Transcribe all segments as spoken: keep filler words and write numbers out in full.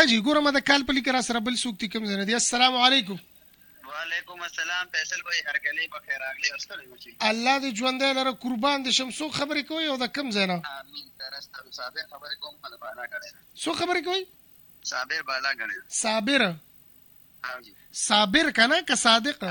خجی ګورم د کال په لیک را سره بل څوک کوم زنه دی. السلام علیکم. وعلیکم السلام. فیصل بھائی هرکلی په خیر راغلی. استل مچی الله دې ژوندې لره قربان دې شم. څو خبرې کوي او د کم زنه؟ امين. ترسته صابر خبرې کوم په بالا غړي. څو خبرې کوي؟ صابر بالا غړي. صابر ها جی. صابر کنه که صادق؟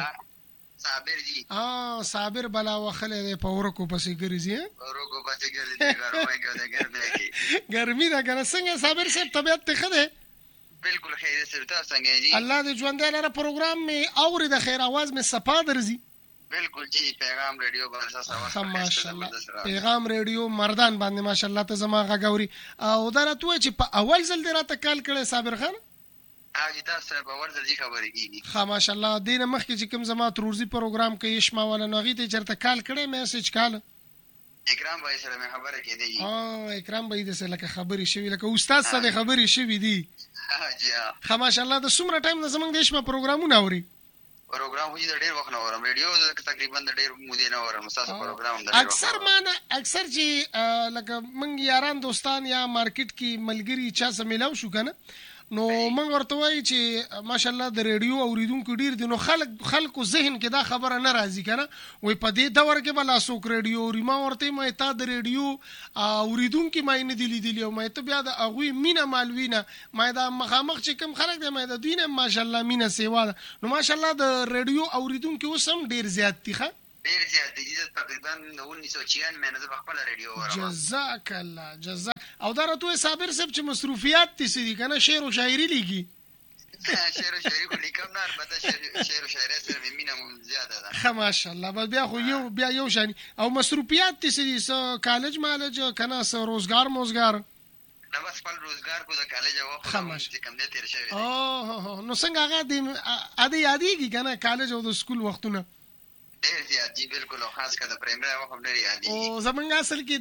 صابر جی. اه صابر بلا وخله دې په ورکو پسې ګرځي. ورکو پسې ګرځي ګرمای ګرځي ګرمي. ګرمي دا کنه څنګه صابر صاحب طبيعت ته خده؟ بالکل خیر سره تاسو څنګه جی؟ الله دې ژوندې لره پروګرام می اوري د خیر आवाज می صفا درځي. بالکل جی. پیغام ریډیو باندې تاسو ماشاءالله پیغام ریډیو مردان باندې ماشاءالله ته زما غاوري او دا راته چې په اول ځل دې راته کال کړي صابر خان. اجي تاسو په ور ځل خبرې کیږي. ها ماشاءالله دینه مخکې چې کوم زما تروزی پروګرام کې یشما ولا نوغي ته چرته کال کړي میسج کال اکرام بھائی سره مې خبره کېدی. اه اکرام بھائی دې سره لکه خبرې شوی لکه استاد سره خبرې شوی دي. ها جی. ها ماشاءالله د څومره ټایم د زمنګ د یشما پروګرامونه اوري؟ پروګرام هی د ډیر وخت نه اورم. ریډیو تقریبا د ډیر مودې نه اورم. تاسو پروګرام د ډیر اکثر معنا اکثر چې لکه منګ یاران دوستان یا مارکیټ کې ملګری چا سره ملاو شو کنه نو موږ ورته وایي چې ماشاءالله د ریډیو اوریدونکو ډیر دي نو خلک خلکو ذهن کې دا خبره نه راځي کنه وای په دې دور کې بل اسوک ریډیو ریما ورته مې تا د ریډیو اوریدونکو مې نه دي لیدلی او مې ته بیا د اغوی مینا مالوینه مې دا مخامخ چې کوم خلک دې مې د دینه ماشاءالله مینا سیوا نو ماشاءالله د ریډیو اوریدونکو وسم ډیر زیات دي ښه ډیر زیات دي. تقریبا انیس سو چھیانوے مې نه خپل ریډیو اورم. جزاک الله جزاک. او دا راته صابر صاحب چې مصروفیات تي دي کنه شعر او شاعری لیکي. شعر او شاعری کو لیکم نه البته شعر او شاعری سره مې مینه زیاته ده. ښه ماشاءالله بس بیا خو یو بیا یو شانی او مصروفیات تي دي س کالج مالج کنه س روزګار موزګار نه بس خپل روزګار کو د کالج وخت چې کم دې تیر شوی. اوه نو څنګه هغه دې ادي یادېږي کنه کالج او د سکول وختونه؟ ډیر زیات جی. بالکل خاص کده پرایمری وخت ډیر یادېږي. او زمونږ اصل کې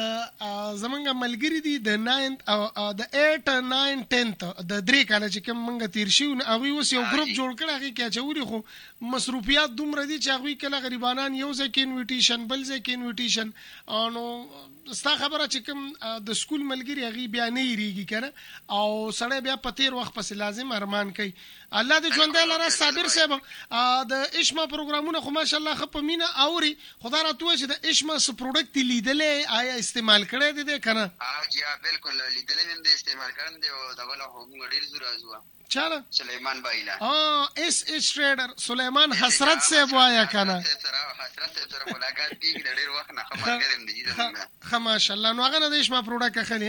د زمونږ ملګری دي د ناین او د ایټ ناین ټینت د درې کاله چې کوم مونږ تیر شو هغه اوس یو ګروپ جوړ کړی هغه کې چوري خو مصروفیات دومره دي چې هغه کله غریبانان یو ځکه انویټیشن بل ځکه انویټیشن نو ستا خبره چې کوم د سکول ملګری هغه بیا نه یریږي کنه او سړی بیا په تیر وخت پس لازم ارمان کوي. الله دې ژوندې لره صابر صاحب د اشما پروګرامونه خو ماشاءالله خپ مینا اوري خدا راته چې د اشما س پروډکټ لیدلې آیا استعمال کړی دي کنه؟ ها جی بالکل لیدلې هم د استعمال کړم دی او دا ولا هو ډیر زور ازوا. چاله سليمان بایلا اه اس ایچ ټریډر سليمان حسرت صاحب وایا کنه حسرت سره ملاقات دی ډیر وخت نه خبر کړم دی زمونه. خه ماشاءالله نو هغه د اشما پروډکټ اخلي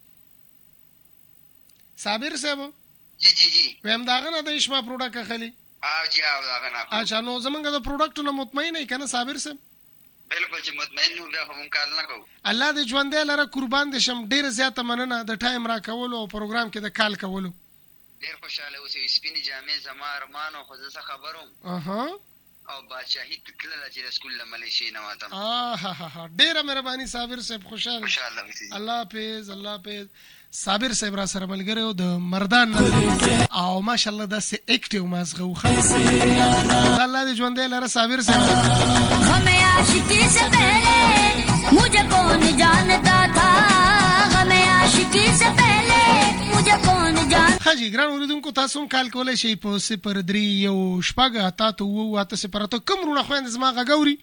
صابر صاحب جی جی جی ویم داغه نه د اشما پروډکټ اخلي. اه جی او داغه نه اچھا نو زمونږ د پروډکټ نه مطمئن نه کنه صابر صاحب؟ بالکل چې مطمئن نو بیا هم کار نه کوو. الله دې ژوندې لره قربان دې شم. ډیر زیاته مننه د ټایم را کولو او پروګرام کې د کال کولو. ډیر خوشاله اوسې. سپینې جامې زما ارمان او خو زه خبروم اها او بادشاہي تکله چې سکول له ملیشي نه واته. اه ها ها ډیره مهرباني صابر صاحب. خوشاله خوشاله اوسې. الله حافظ الله حافظ. صابر صاحب را سره ملګری او د مردان نه او ماشاءالله داسې اکټیو مازغه وخه. الله دې ژوندې لره صابر صاحب. हमें आशिकी से पहले मुझे कौन जानता था हमें आशिकी से पहले मुझे कौन जान. حاجی ګران اوریدونکو تاسو هم کال کولای شئ په صفر درې یو شپږ اته ته اووه اته صفر اته. کوم رونه خویند زما غږوري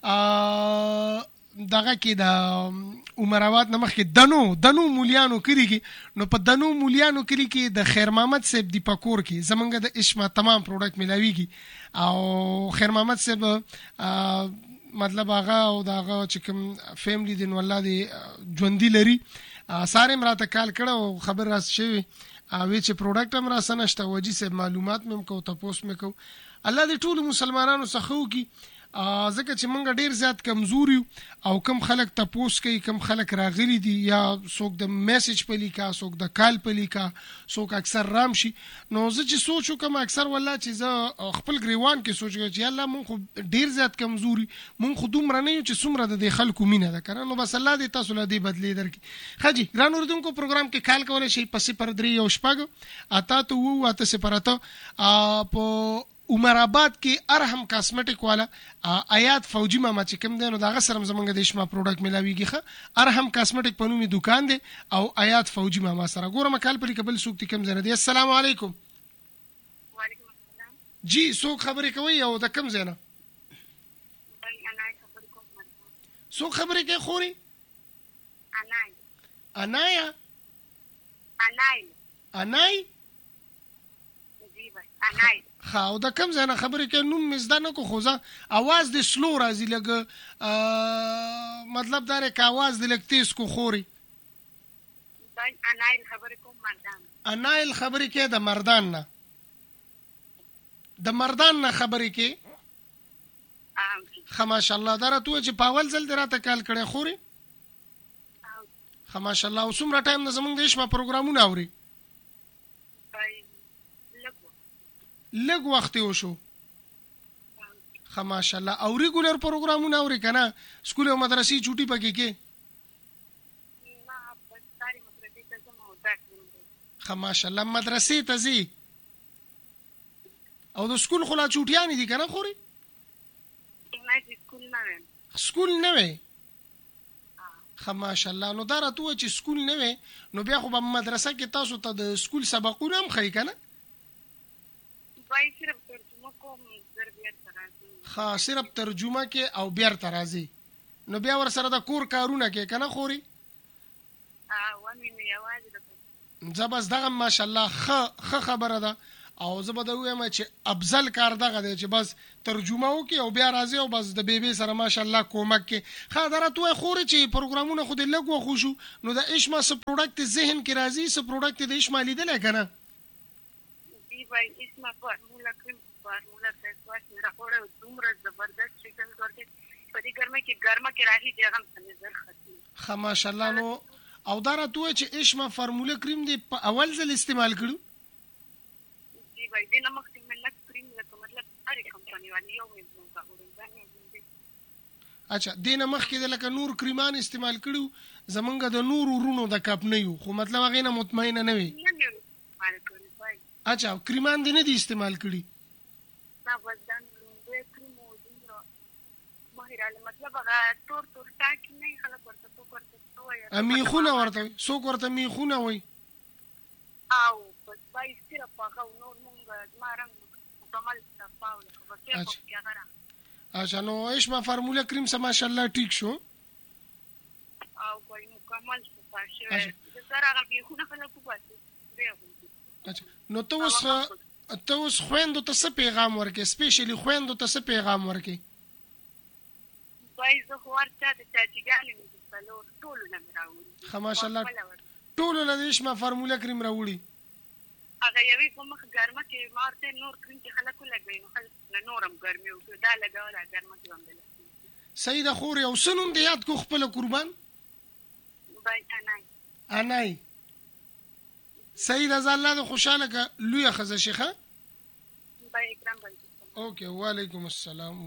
دغه کې د عمراوات نه مخکې دنو دنو مولیانو کلی کې نو په دنو مولیانو کلی کې د خیر محمد صاحب دی پکور کې زمونږ د اشما تمام پروډکټ ملاویږي او خیر محمد صاحب مطلب هغه او دغه چې کوم فیملی دی نو الله دې ژوندۍ لري. ساره مراته کال کړه او خبر راس شوی او چې پروډکټ هم را سنشته وجي سه معلومات مې کو تاسو مې کو. الله دې ټول مسلمانانو څخه کی ځکه چې مونږ ډیر زیات کمزوري او کم خلک تپوس کوي کم خلک راغلي دي یا څوک د میسج په لیکا څوک د کال په لیکا څوک اکثر رام شي نو زه چې سوچ وکم اکثر والله چې زه خپل گریوان کې سوچ کوم چې الله مونږ ډیر زیات کمزوري مونږ خو دومره نه یو چې څومره د خلکو مینه ده کنه نو بس الله دې تاسو له دې بدلی درکړي. خجی ګران اوریدونکو پروګرام کې کال کولای شي په صفر درې یو شپږ اته ته وو اته صفر اته په عمر آباد کې ارهم کاسمیټک والا آیات فوجي ماما چې کوم دی نو دغه سره زمونږ د اشما پروډکټ ملاویږي ښه ارهم کاسمیټک په نومي دکان دی او آیات فوجي ماما سره ګورم کال په قبل سوق تی کوم زنه دی السلام علیکم وعلیکم السلام جی سوق خبرې کوي او د کوم زنه بای انا خبر کوم سوق خبرې کوي خوري انای انایا انای انای جی بای انای خاو د کوم ځای نه خبرې کوي نوم مې زده نه کو خو ځه اواز د سلو راځي لږ مطلب دا دی که اواز د لږ تیز کو خوري بای انایل خبرې کوم مردان انایل خبرې کوي د مردان نه د مردان نه خبرې کوي ښه ماشاءالله دا راته ووایه چې په اول ځل دې راته کال کړی خوري ښه ماشاءالله او څومره ټایم نه زمونږ د اشما پروګرامونه اوري لږ وخت یې وشو ښه ماشاءالله او ریګولر پروګرامونه اوري که نه سکول او مدرسې چوټي پکې کې ښه ماشاءالله مدرسې ته ځي او د سکول خو لا چوټیانې دي که نه خوري سکول نه وی ښه ماشاءالله نو دا راته ووایه چې سکول نه وی نو بیا خو به مدرسه کې تاسو ته د سکول سبقونه هم ښایي که نه صرف ترجمه کوم زر بیرته راځي ښه صرف ترجمه کې او بیرته راځي نو بیا ورسره د کور کارونه کې که نه خوري زه بس دغه ماشاءالله ښه ښه خبره ده او زه به د ووایم چې افضل کار دغه دی چې بس ترجمه وکړي او بیا راځي او بس د بیبي سره ماشاءالله کومک کې ښه دا راته ووایه خورې چې پروګرامونه خو دې لږ وخو شو نو د اشما څه پروډکټ ذهن کې راځي څه پروډکټ د اشما لیدلی که نه بای اسما فارمولا کریم فارمولا فیس واش میرا خوړه دومره زبردست شکل ورته په دې ګرمه کې ګرمه کې راځي چې هغه څنګه زر ختمي ښه ماشاءالله نو او دا راته ووایه چې اشما فارمولا کریم دې په اول ځل استعمال کړو جی بای دې نه مخکې مې لږ کریم لکه مطلب هرې کمپنۍ والي یو مې زموږ اچھا دې نه مخکې د لکه نور کریمان استعمال کړو زمونږ د نور ورونو د کپ نه یو خو مطلب هغې نه مطمئنه نه وي اچھا کریمان دې نه دي استعمال کړي نه بس دا لومړی کریم و دومره مهراله مطلب هغه تور تور ټاکي نه خلک ورته څوک ورته څه وایي میخونه ورته وایي څوک ورته میخونه وایي او بس بای صرف هغه نور مونږ زما رنګ مکمل صفا و لکه بس صرف پکې هغه را اچھا نو اشما فارمولا کریم سه ماشاءالله ټیک شو او کوئی مکمل صفا شوی د سره هغه میخونه خلک وباسي بیا اچھا نو ته اوس ته اوس خویندو ته څه پیغام ورکې سپیشلی خویندو ته څه پیغام ورکې وای زه خو هر چا ته چاچیګانې مې دي څلور ټولو نه مې راوړي ښه ماشاءالله ټولو نه د اشما فارمولا کریم راوړي هغه یوې په مخ ګرمه کې ما ورته نور کریم چې خلک ولګوي نو خلک نه نور هم ګرمي وکړو دا لګوله ګرمه کې هم دلته صحیح ده خورې او څه نوم دې یاد کړو خپله قربان بای انای انای صحیح ده زه الله دې خوشحاله که لویه ښځه شي ښه بای اکرام بای اوکې وعلیکم السلام